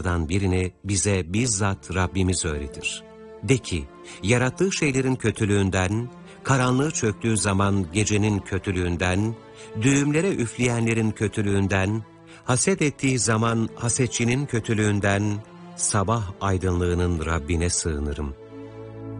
dualardan birini bize bizzat Rabbimiz öğretir. De ki, yarattığı şeylerin kötülüğünden, karanlığı çöktüğü zaman gecenin kötülüğünden, düğümlere üfleyenlerin kötülüğünden, haset ettiği zaman hasetçinin kötülüğünden, sabah aydınlığının Rabbine sığınırım.